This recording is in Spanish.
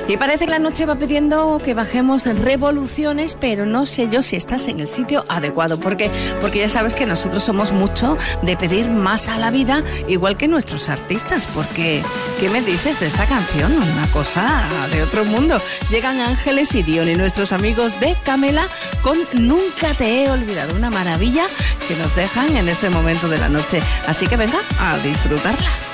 Y parece que la noche va pidiendo que bajemos revoluciones, pero no sé yo si estás en el sitio adecuado, porque ya sabes que nosotros somos mucho de pedir más a la vida, igual que nuestros artistas, porque ¿qué me dices de esta canción? Una cosa de otro mundo. Llegan Ángeles y Dion y nuestros amigos de Camela con Nunca te he olvidado, una maravilla que nos dejan en este momento de la noche. Así que venga a disfrutarla.